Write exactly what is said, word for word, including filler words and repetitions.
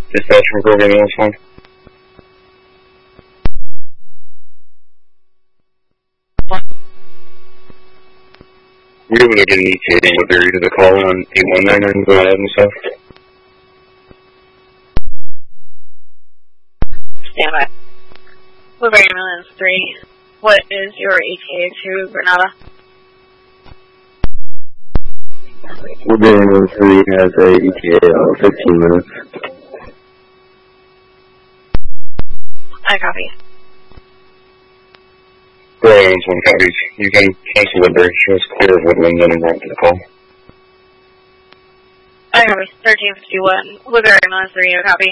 Dispatch from Grogan Mills one. What? Were you able to get an E T A with their to the call on eight one nine nine going ahead and stuff? Stand by. Blueberry Ambulance three. What is your E T A to Granada? Blueberry Mills three has a E T A of fifteen minutes. I copy. Grogan Mills one copies. You can cancel Woodbury. She was clear of Woodland and brought to the call. I copy. thirteen fifty-one. Blueberry Ambulance three, I copy.